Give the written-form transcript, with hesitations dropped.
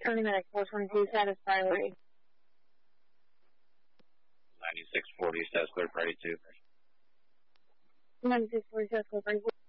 County Medic 422, status priority. 9640, status clear, priority 2. 9640, status clear, priority 2.